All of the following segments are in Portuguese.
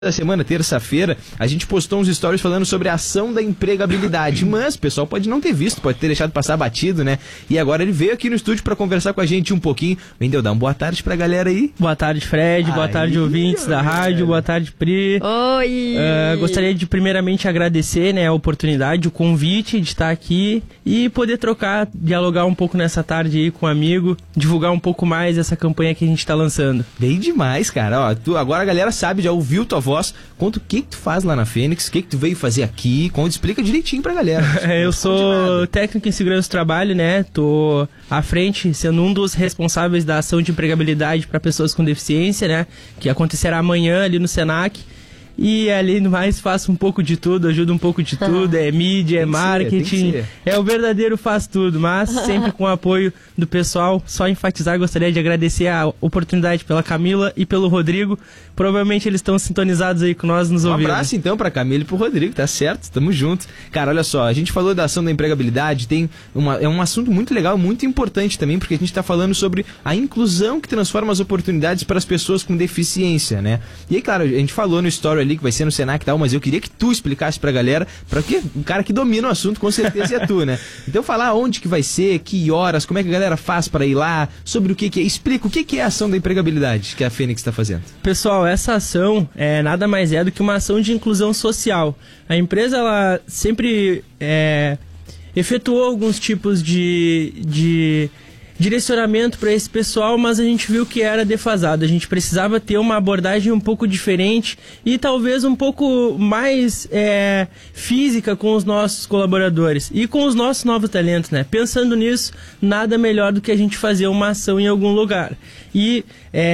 Da semana, terça-feira, a gente postou uns stories falando sobre a ação da empregabilidade, mas o pessoal pode não ter visto, pode ter deixado passar batido, né? E agora ele veio aqui no estúdio pra conversar com a gente um pouquinho. Wendel, dá uma boa tarde pra galera aí. Boa tarde, Fred, boa tarde, ouvintes da rádio, boa tarde, Pri. Oi! Gostaria de primeiramente agradecer, né, a oportunidade, o convite de estar aqui e poder trocar, dialogar um pouco nessa tarde aí com um amigo, divulgar um pouco mais essa campanha que a gente tá lançando. Bem demais, cara. Ó, agora a galera sabe, já ouviu tua voz. Conta o que tu faz lá na Fênix, o que tu veio fazer aqui, explica direitinho pra galera. Eu sou técnico em segurança do trabalho, né? Tô à frente, sendo um dos responsáveis da ação de empregabilidade para pessoas com deficiência, né? Que acontecerá amanhã ali no Senac. E além do mais, faço um pouco de tudo, ajudo um pouco de tudo, é mídia, é marketing, é o verdadeiro faz tudo, mas sempre com o apoio do pessoal. Só enfatizar, gostaria de agradecer a oportunidade pela Camila e pelo Rodrigo. Provavelmente eles estão sintonizados aí com nós nos ouvindo. Um abraço então pra Camila e pro Rodrigo, tá certo? Tamo junto. Cara, olha só, a gente falou da ação da empregabilidade, é um assunto muito legal, muito importante também, porque a gente tá falando sobre a inclusão que transforma as oportunidades para as pessoas com deficiência, né? E aí, claro, a gente falou no story ali que vai ser no Senac e tal, mas eu queria que tu explicasse pra galera, porque o cara que domina o assunto com certeza é tu, né? Então falar onde que vai ser, que horas, como é que a galera faz pra ir lá, sobre o que é, explica o que é a ação da empregabilidade que a Fênix tá fazendo. Pessoal, essa ação nada mais é do que uma ação de inclusão social. A empresa, ela sempre efetuou alguns tipos de direcionamento para esse pessoal, mas a gente viu que era defasado. A gente precisava ter uma abordagem um pouco diferente e talvez um pouco mais física com os nossos colaboradores e com os nossos novos talentos, né? Pensando nisso, nada melhor do que a gente fazer uma ação em algum lugar. E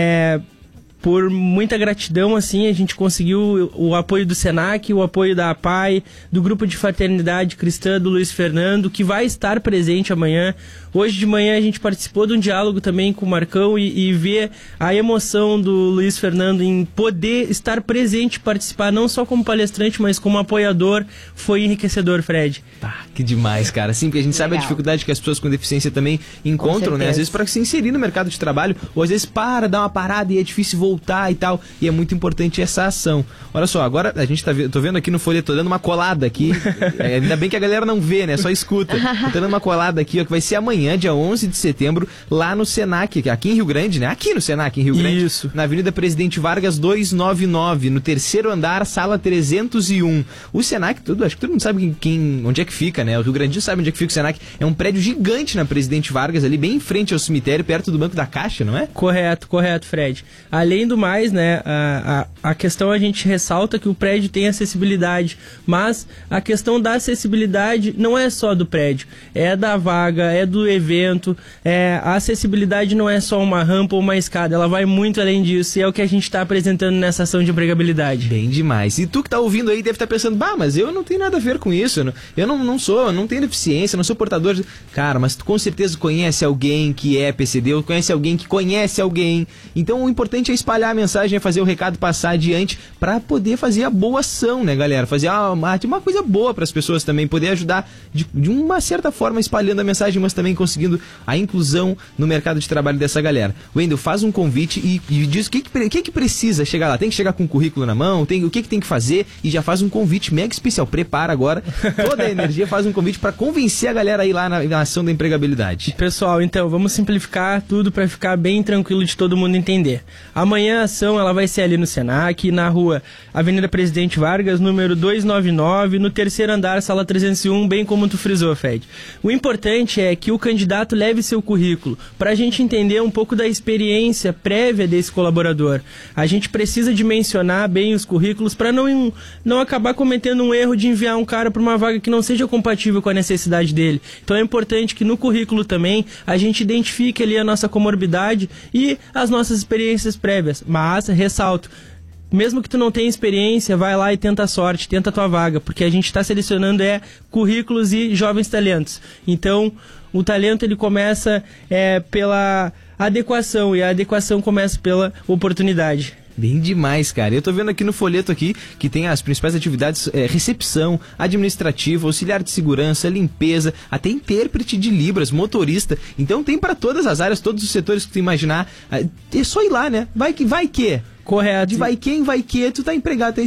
por muita gratidão, assim, a gente conseguiu o apoio do Senac, o apoio da APAI, do Grupo de Fraternidade Cristã do Luiz Fernando, que vai estar presente amanhã. Hoje de manhã a gente participou de um diálogo também com o Marcão e ver a emoção do Luiz Fernando em poder estar presente, participar não só como palestrante, mas como apoiador, foi enriquecedor, Fred. Tá, que demais, cara. Sim, porque a gente sabe a dificuldade que as pessoas com deficiência também encontram, né? Às vezes para se inserir no mercado de trabalho, ou às vezes dá uma parada e é difícil voltar e tal, e é muito importante essa ação. Olha só, agora a gente tô vendo aqui no folheto, tô dando uma colada aqui, ainda bem que a galera não vê, né? Só escuta. Tô dando uma colada aqui, ó, que vai ser amanhã, dia 11 de setembro, lá no Senac, aqui em Rio Grande, né? Aqui no Senac, em Rio Grande. Isso. Na Avenida Presidente Vargas 299, no terceiro andar, sala 301. O Senac, acho que todo mundo sabe onde é que fica, né? O Rio Grande sabe onde é que fica o Senac. É um prédio gigante na Presidente Vargas, ali bem em frente ao cemitério, perto do Banco da Caixa, não é? Correto, Fred. Além do mais, né, a questão, a gente ressalta que o prédio tem acessibilidade, mas a questão da acessibilidade não é só do prédio, é da vaga, é do evento, a acessibilidade não é só uma rampa ou uma escada, ela vai muito além disso, e é o que a gente está apresentando nessa ação de empregabilidade. Bem demais. E tu que tá ouvindo aí deve estar pensando, mas eu não tenho nada a ver com isso, eu não tenho deficiência, não sou portador de... Cara, mas tu com certeza conhece alguém que é PCD, ou conhece alguém que conhece alguém, então o importante é espalhar a mensagem, é fazer o recado passar adiante para poder fazer a boa ação, né, galera? Fazer uma coisa boa para as pessoas também, poder ajudar de uma certa forma espalhando a mensagem, mas também conseguindo a inclusão no mercado de trabalho dessa galera. Wendel, faz um convite e diz o que precisa chegar lá. Tem que chegar com o currículo na mão, o que tem que fazer, e já faz um convite mega especial. Prepara agora toda a energia, faz um convite para convencer a galera a ir lá na ação da empregabilidade. Pessoal, então, vamos simplificar tudo para ficar bem tranquilo de todo mundo entender. Amanhã a ação ela vai ser ali no Senac, na rua Avenida Presidente Vargas, número 299, no terceiro andar, sala 301, bem como tu frisou, Fred. O importante é que o candidato leve seu currículo, para a gente entender um pouco da experiência prévia desse colaborador. A gente precisa dimensionar bem os currículos para não acabar cometendo um erro de enviar um cara para uma vaga que não seja compatível com a necessidade dele. Então é importante que no currículo também a gente identifique ali a nossa comorbidade e as nossas experiências prévias. Mas, ressalto, mesmo que tu não tenha experiência, vai lá e tenta a sorte, tenta a tua vaga, porque a gente está selecionando currículos e jovens talentos. Então, o talento ele começa pela adequação, e a adequação começa pela oportunidade. Bem demais, cara. Eu tô vendo aqui no folheto aqui que tem as principais atividades, recepção, administrativa, auxiliar de segurança, limpeza, até intérprete de Libras, motorista. Então tem para todas as áreas, todos os setores que tu imaginar. É só ir lá, né? Vai que. Correto. De vai quem, vai que, tu tá empregado,